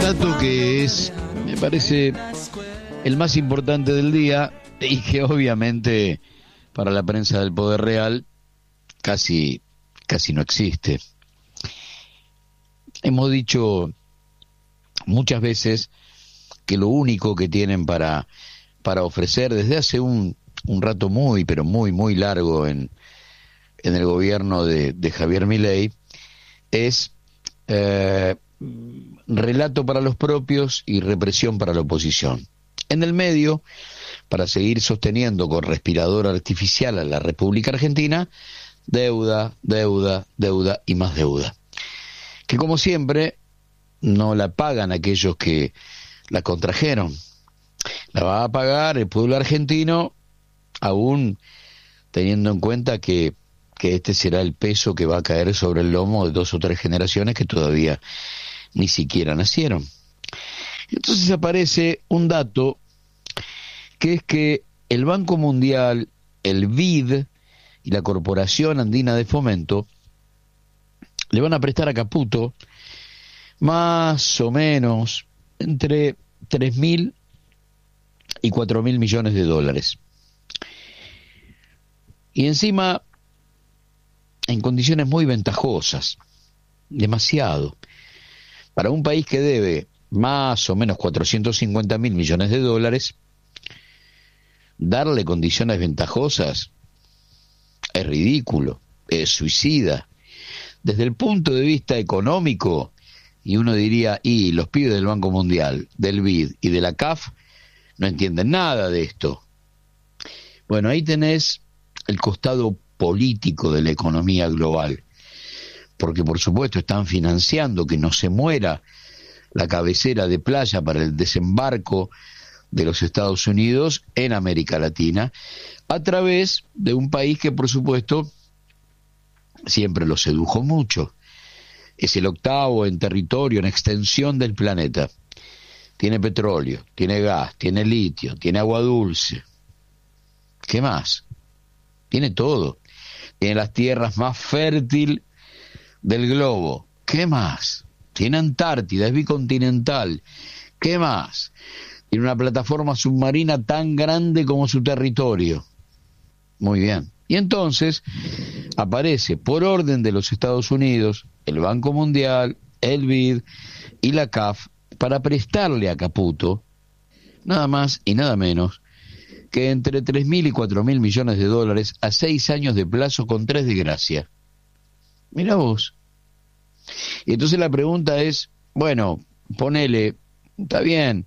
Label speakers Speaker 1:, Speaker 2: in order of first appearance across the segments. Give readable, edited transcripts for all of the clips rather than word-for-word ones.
Speaker 1: dato que es, me parece, el más importante del día y que obviamente para la prensa del poder real casi no existe. Hemos dicho muchas veces que lo único que tienen para ofrecer desde hace un rato muy, pero muy largo en el gobierno de Javier Milei es relato para los propios y represión para la oposición. En el medio, para seguir sosteniendo con respirador artificial a la República Argentina, deuda y más deuda. Que como siempre, no la pagan aquellos que la contrajeron. La va a pagar el pueblo argentino, aún teniendo en cuenta que este será el peso que va a caer sobre el lomo de 2 o 3 generaciones que todavía ni siquiera nacieron. Entonces aparece un dato que es que el Banco Mundial, el BID y la Corporación Andina de Fomento le van a prestar a Caputo más o menos entre 3.000 y 4.000 millones de dólares. Y encima en condiciones muy ventajosas, demasiado. Para un país que debe más o menos 450.000 millones de dólares, darle condiciones ventajosas es ridículo, es suicida. Desde el punto de vista económico, y uno diría, y los pibes del Banco Mundial, del BID y de la CAF no entienden nada de esto. Bueno, ahí tenés el costado político de la economía global, porque por supuesto están financiando que no se muera la cabecera de playa para el desembarco de los Estados Unidos en América Latina, a través de un país que por supuesto siempre lo sedujo mucho. Es el 8º en territorio, en extensión del planeta. Tiene petróleo, tiene gas, tiene litio, tiene agua dulce. ¿Qué más? Tiene todo. Tiene las tierras más fértiles del globo. ¿Qué más? Tiene Antártida, es bicontinental. ¿Qué más? Tiene una plataforma submarina tan grande como su territorio. Muy bien. Y entonces aparece, por orden de los Estados Unidos, el Banco Mundial, el BID y la CAF para prestarle a Caputo nada más y nada menos que entre 3.000 y 4.000 millones de dólares a 6 años de plazo con 3 de gracia. Mirá vos. Y entonces la pregunta es, bueno, ponele, está bien,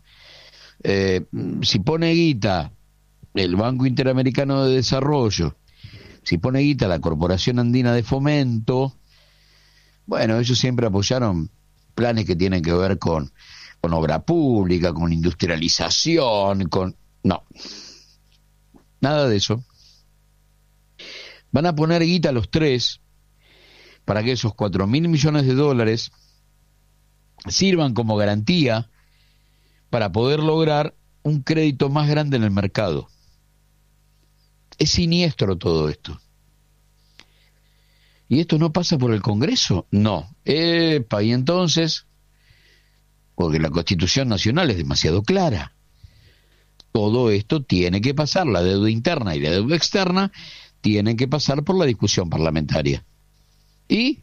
Speaker 1: si pone guita el Banco Interamericano de Desarrollo, si pone guita la Corporación Andina de Fomento, bueno, ellos siempre apoyaron planes que tienen que ver con obra pública, con industrialización, No. Nada de eso. Van a poner guita los 3 para que esos 4.000 millones de dólares sirvan como garantía para poder lograr un crédito más grande en el mercado. Es siniestro todo esto. ¿Y esto no pasa por el Congreso? No. Y entonces, porque la Constitución Nacional es demasiado clara. Todo esto tiene que pasar, la deuda interna y la deuda externa, tienen que pasar por la discusión parlamentaria. Y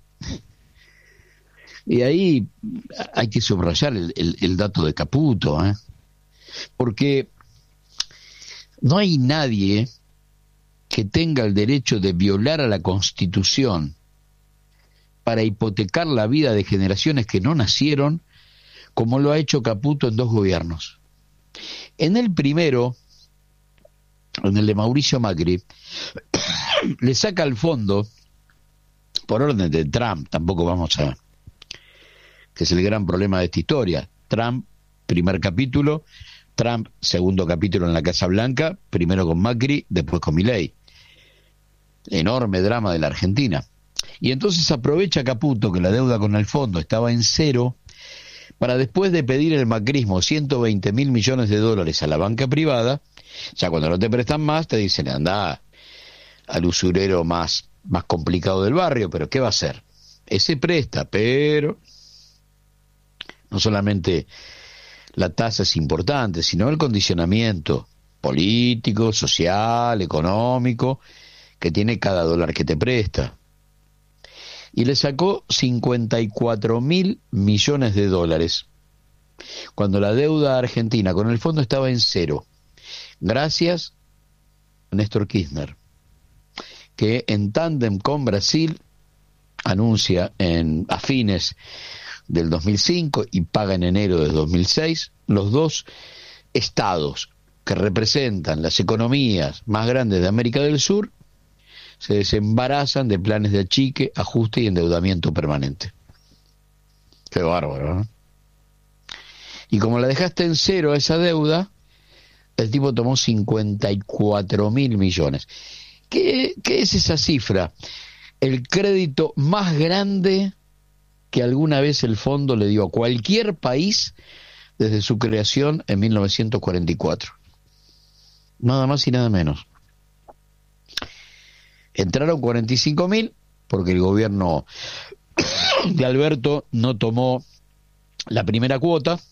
Speaker 1: ahí hay que subrayar el dato de Caputo, porque no hay nadie que tenga el derecho de violar a la Constitución para hipotecar la vida de generaciones que no nacieron, como lo ha hecho Caputo en 2 gobiernos. En el primero, en el de Mauricio Macri, le saca al fondo, por orden de Trump, tampoco vamos a... que es el gran problema de esta historia. Trump, primer capítulo, Trump, segundo capítulo en la Casa Blanca, primero con Macri, después con Milei. Enorme drama de la Argentina. Y entonces aprovecha Caputo que la deuda con el fondo estaba en 0, para después de pedir el macrismo 120.000 millones de dólares a la banca privada, ya cuando no te prestan más, te dicen, anda al usurero más complicado del barrio, pero ¿qué va a hacer? Ese presta, pero No solamente la tasa es importante, sino el condicionamiento político, social, económico, que tiene cada dólar que te presta. Y le sacó 54.000 millones de dólares, cuando la deuda argentina con el fondo estaba en cero, gracias a Néstor Kirchner, que en tándem con Brasil anuncia a fines del 2005 y paga en enero de 2006, los dos estados que representan las economías más grandes de América del Sur se desembarazan de planes de achique, ajuste y endeudamiento permanente. Qué bárbaro, ¿no? Y como la dejaste en cero a esa deuda, el tipo tomó 54.000 millones. ¿Qué es esa cifra? El crédito más grande que alguna vez el fondo le dio a cualquier país desde su creación en 1944. Nada más y nada menos. Entraron 45.000 porque el gobierno de Alberto no tomó la primera cuota,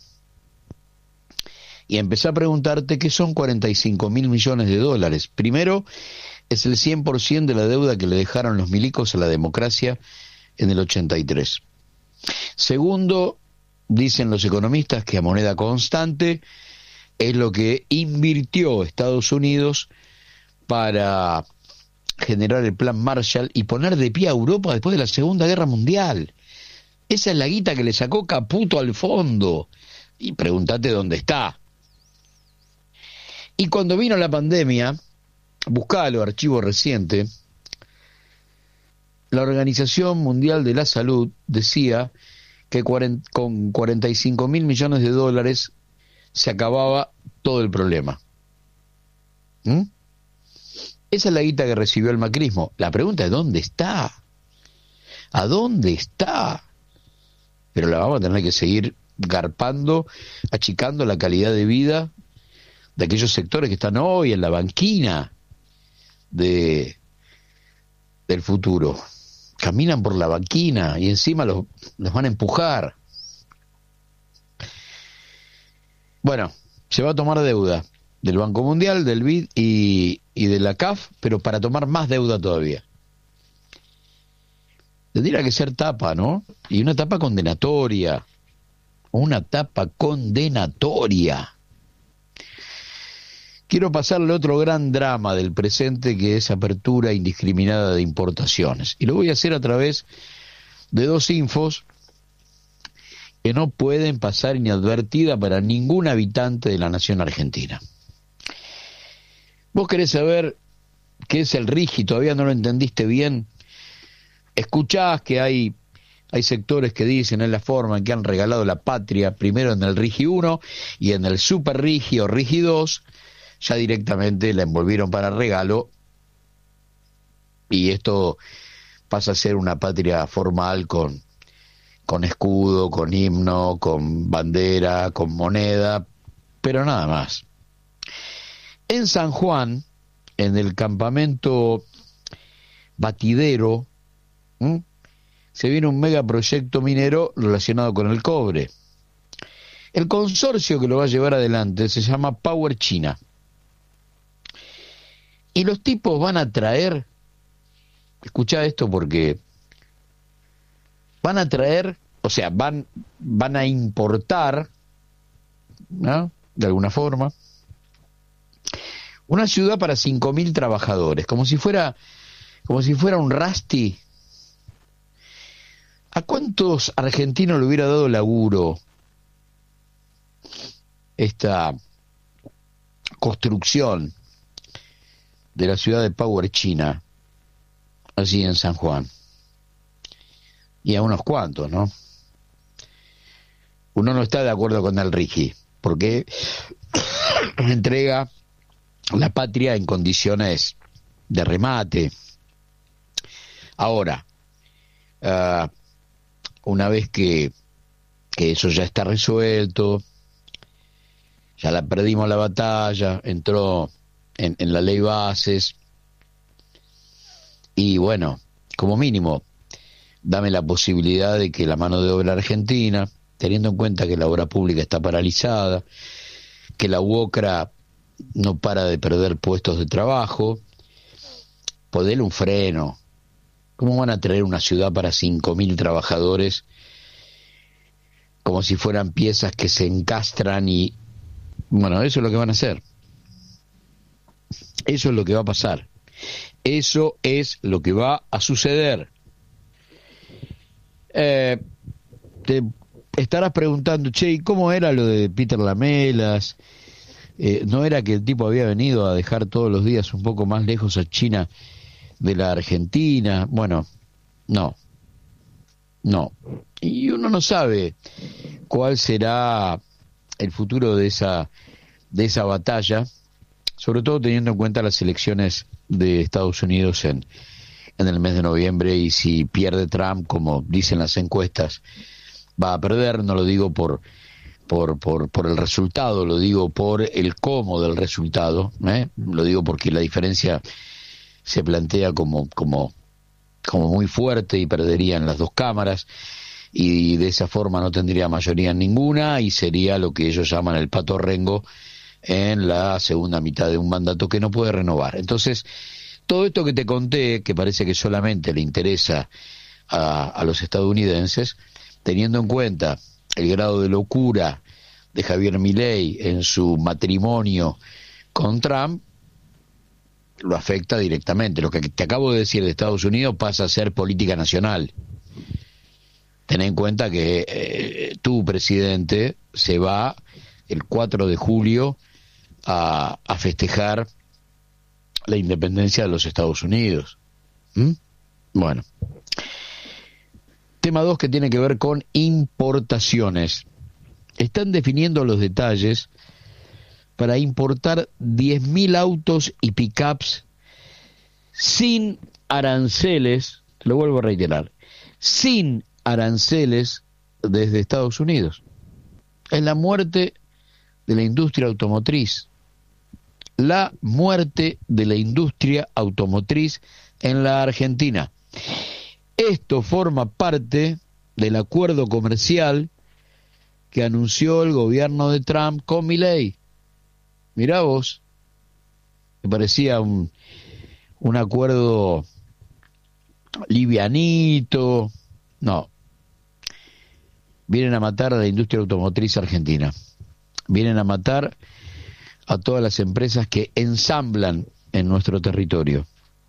Speaker 1: y empecé a preguntarte qué son 45.000 millones de dólares. Primero, es el 100% de la deuda que le dejaron los milicos a la democracia en el 83. Segundo, dicen los economistas que a moneda constante es lo que invirtió Estados Unidos para generar el plan Marshall y poner de pie a Europa después de la Segunda Guerra Mundial. Esa es la guita que le sacó Caputo al fondo. Y pregúntate dónde está. Y cuando vino la pandemia, buscá los archivos recientes, la Organización Mundial de la Salud decía que con 45.000 millones de dólares se acababa todo el problema. Esa es la guita que recibió el macrismo. La pregunta es, ¿dónde está? ¿A dónde está? Pero la vamos a tener que seguir garpando, achicando la calidad de vida de aquellos sectores que están hoy en la banquina del futuro. Caminan por la banquina y encima los van a empujar. Bueno, se va a tomar deuda del Banco Mundial, del BID y de la CAF, pero para tomar más deuda todavía. Tendría que ser tapa, ¿no? Y una tapa condenatoria. Una tapa condenatoria. Quiero pasar al otro gran drama del presente, que es apertura indiscriminada de importaciones. Y lo voy a hacer a través de dos infos que no pueden pasar inadvertida para ningún habitante de la nación argentina. Vos querés saber qué es el RIGI, todavía no lo entendiste bien. Escuchás que hay sectores que dicen es la forma en que han regalado la patria, primero en el RIGI 1 y en el Super RIGI o RIGI 2, ya directamente la envolvieron para regalo, y esto pasa a ser una patria formal con escudo, con himno, con bandera, con moneda, pero nada más. En San Juan, en el campamento Batidero, se viene un megaproyecto minero relacionado con el cobre. El consorcio que lo va a llevar adelante se llama Power China. Y los tipos van a traer, escuchá esto porque van a traer, o sea, van a importar, ¿no?, de alguna forma, una ciudad para 5.000 trabajadores, como si fuera un Rasti. ¿A cuántos argentinos le hubiera dado laburo esta construcción de la ciudad de Power China, allí en San Juan? Y a unos cuantos, ¿no? Uno no está de acuerdo con el RIGI, porque entrega la patria en condiciones de remate. Ahora, una vez que eso ya está resuelto, ya perdimos la batalla, entró en la ley bases, y bueno, como mínimo, dame la posibilidad de que la mano de obra argentina, teniendo en cuenta que la obra pública está paralizada, que la UOCRA no para de perder puestos de trabajo, ponerle un freno. ¿Cómo van a traer una ciudad para 5.000 trabajadores como si fueran piezas que se encastran? Y bueno, eso es lo que van a hacer. Eso es lo que va a pasar. Eso es lo que va a suceder. Te estarás preguntando, che, ¿y cómo era lo de Peter Lamelas? ¿No era que el tipo había venido a dejar todos los días un poco más lejos a China de la Argentina? Bueno, no. Y uno no sabe cuál será el futuro de esa batalla, sobre todo teniendo en cuenta las elecciones de Estados Unidos en el mes de noviembre, y si pierde Trump, como dicen las encuestas, va a perder. No lo digo por el resultado, lo digo por el cómo del resultado, lo digo porque la diferencia se plantea como muy fuerte y perderían las dos cámaras, y de esa forma no tendría mayoría en ninguna y sería lo que ellos llaman el pato rengo en la segunda mitad de un mandato que no puede renovar. Entonces, todo esto que te conté, que parece que solamente le interesa a los estadounidenses, teniendo en cuenta el grado de locura de Javier Milei en su matrimonio con Trump, lo afecta directamente. Lo que te acabo de decir de Estados Unidos pasa a ser política nacional. Ten en cuenta que tu presidente se va el 4 de julio a festejar la independencia de los Estados Unidos. Bueno. Tema 2, que tiene que ver con importaciones. Están definiendo los detalles para importar 10.000 autos y pickups sin aranceles, te lo vuelvo a reiterar, sin aranceles desde Estados Unidos. Es la muerte de la industria automotriz. La muerte de la industria automotriz en la Argentina. Esto forma parte del acuerdo comercial que anunció el gobierno de Trump con Milei. Mirá vos, me parecía un acuerdo livianito. No, vienen a matar a la industria automotriz argentina. Vienen a matar a todas las empresas que ensamblan en nuestro territorio.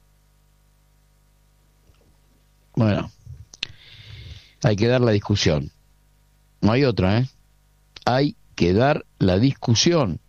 Speaker 1: Bueno, hay que dar la discusión. No hay otra, Hay que dar la discusión.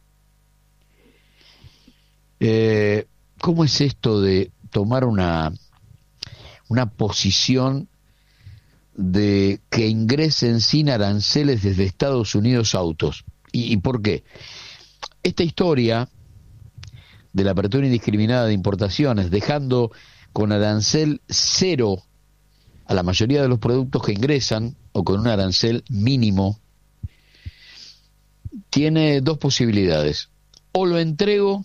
Speaker 1: ¿Cómo es esto de tomar una posición de que ingresen sin aranceles desde Estados Unidos autos? ¿Y por qué? Esta historia de la apertura indiscriminada de importaciones, dejando con arancel cero a la mayoría de los productos que ingresan, o con un arancel mínimo, tiene dos posibilidades. O lo entrego,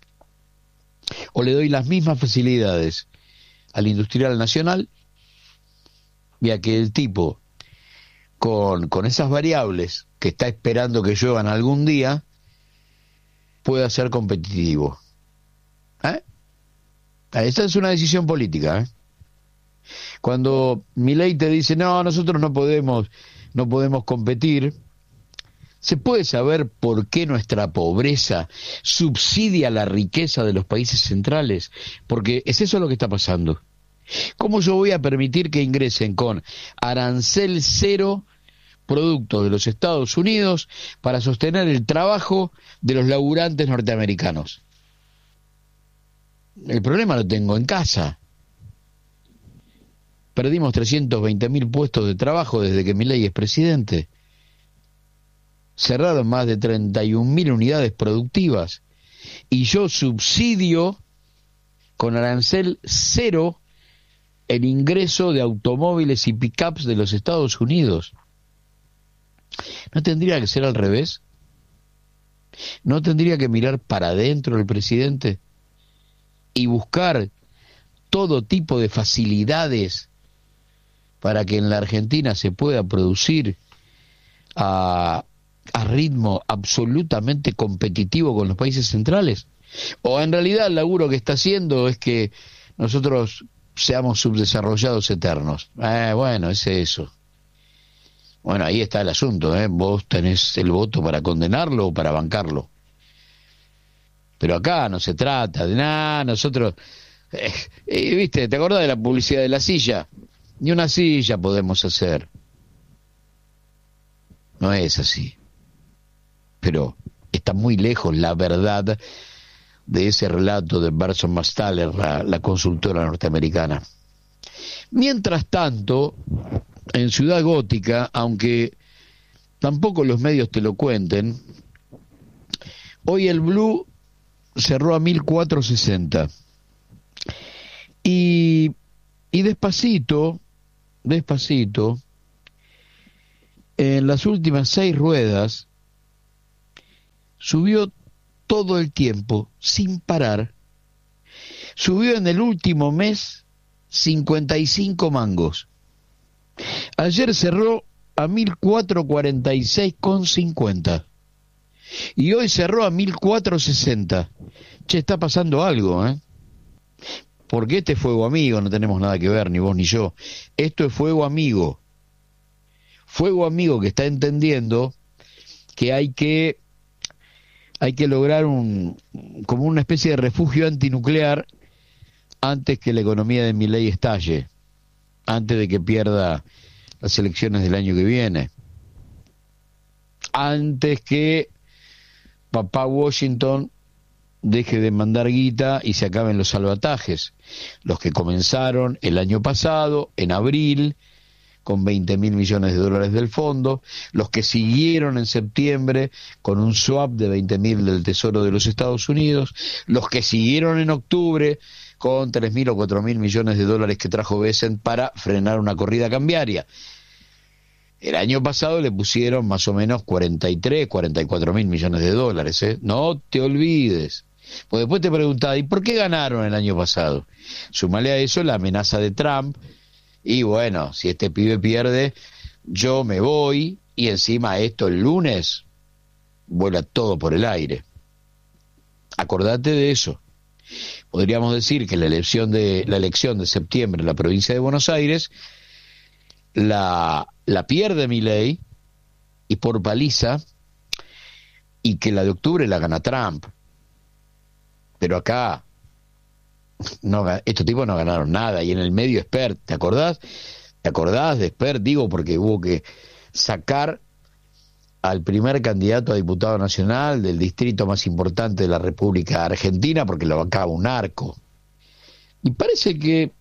Speaker 1: o le doy las mismas facilidades al industrial nacional, y a que el tipo, con esas variables que está esperando que lluevan algún día, pueda ser competitivo. Esa es una decisión política. Cuando Milei te dice, no, nosotros no podemos competir, ¿se puede saber por qué nuestra pobreza subsidia la riqueza de los países centrales? Porque es eso lo que está pasando. ¿Cómo yo voy a permitir que ingresen con arancel cero productos de los Estados Unidos para sostener el trabajo de los laburantes norteamericanos? El problema lo tengo en casa. Perdimos 320.000 puestos de trabajo desde que Milei es presidente. Cerraron más de 31.000 unidades productivas. Y yo subsidio con arancel cero el ingreso de automóviles y pickups de los Estados Unidos. ¿No tendría que ser al revés? ¿No tendría que mirar para adentro el presidente y buscar todo tipo de facilidades para que en la Argentina se pueda producir a ritmo absolutamente competitivo con los países centrales? ¿O en realidad el laburo que está haciendo es que nosotros seamos subdesarrollados eternos? Bueno, es eso. Bueno, ahí está el asunto, vos tenés el voto para condenarlo o para bancarlo. Pero acá no se trata de nada, nosotros... ¿Viste? ¿Te acordás de la publicidad de la silla? Ni una silla podemos hacer. No es así. Pero está muy lejos la verdad de ese relato de Burson Marsteller, la consultora norteamericana. Mientras tanto, en Ciudad Gótica, aunque tampoco los medios te lo cuenten, hoy el Blue cerró a 1460. Y despacito, en las últimas 6 ruedas, subió todo el tiempo, sin parar. Subió en el último mes 55 mangos. Ayer cerró a 1446,50. Y hoy cerró a 1460. Che, está pasando algo, Porque este es fuego amigo, no tenemos nada que ver, ni vos ni yo. Esto es fuego amigo. Fuego amigo que está entendiendo que hay que lograr como una especie de refugio antinuclear antes que la economía de Milei estalle, antes de que pierda las elecciones del año que viene, antes que papá Washington deje de mandar guita y se acaben los salvatajes, los que comenzaron el año pasado, en abril, con 20.000 millones de dólares del fondo, los que siguieron en septiembre con un swap de 20.000 del Tesoro de los Estados Unidos, los que siguieron en octubre con 3.000 o 4.000 millones de dólares que trajo Bessent para frenar una corrida cambiaria. El año pasado le pusieron más o menos 43, 44.000 millones de dólares, No te olvides. Pues después te preguntaba, ¿y por qué ganaron el año pasado? Sumale a eso la amenaza de Trump, y bueno, si este pibe pierde, yo me voy, y encima esto el lunes vuela todo por el aire. Acordate de eso. Podríamos decir que la elección de septiembre en la provincia de Buenos Aires la pierde Milei, y por paliza, y que la de octubre la gana Trump. Pero acá estos tipos no ganaron nada, y en el medio Spert, ¿te acordás? ¿Te acordás de Spert? Digo, porque hubo que sacar al primer candidato a diputado nacional del distrito más importante de la República Argentina porque lo bancaba un narco. Y parece que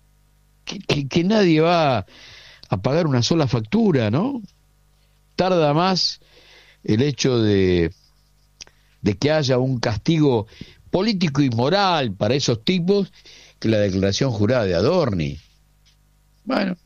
Speaker 1: nadie va a pagar una sola factura, ¿no? Tarda más el hecho de que haya un castigo político y moral para esos tipos que la declaración jurada de Adorni. Bueno,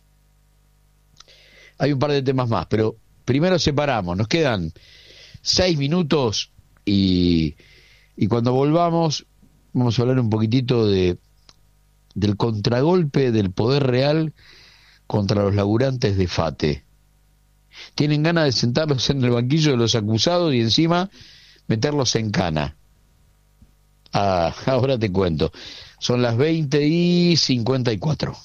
Speaker 1: hay un par de temas más, pero primero separamos, nos quedan 6 minutos y cuando volvamos vamos a hablar un poquitito del contragolpe del poder real contra los laburantes de FATE. Tienen ganas de sentarlos en el banquillo de los acusados y encima meterlos en cana. Ahora te cuento. Son las 20:54.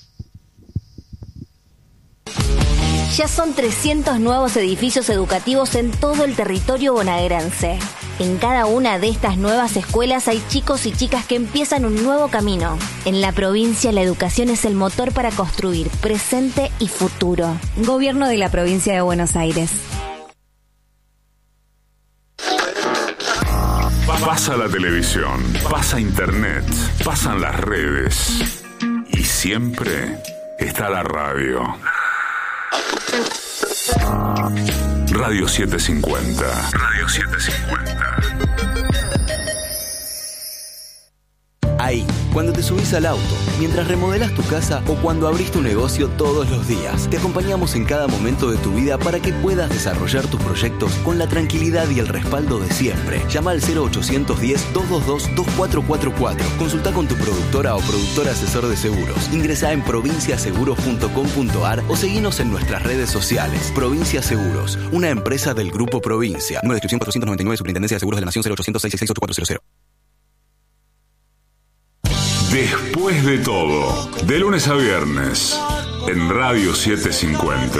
Speaker 2: Ya son 300 nuevos edificios educativos en todo el territorio bonaerense. En cada una de estas nuevas escuelas hay chicos y chicas que empiezan un nuevo camino. En la provincia, la educación es el motor para construir presente y futuro. Gobierno de la Provincia de Buenos Aires.
Speaker 3: Pasa la televisión, pasa internet, pasan las redes y siempre está la radio. Radio 750.
Speaker 4: Hay cuando te subís al auto, mientras remodelás tu casa o cuando abrís tu negocio todos los días. Te acompañamos en cada momento de tu vida para que puedas desarrollar tus proyectos con la tranquilidad y el respaldo de siempre. Llama al 0810-222-2444. Consulta con tu productora o productor asesor de seguros. Ingresá en provinciaseguros.com.ar o seguinos en nuestras redes sociales. Provincia Seguros, una empresa del Grupo Provincia. Número de inscripción 499, Superintendencia de Seguros de la Nación, 0800-666-8400.
Speaker 3: Después de todo, de lunes a viernes, en Radio 750.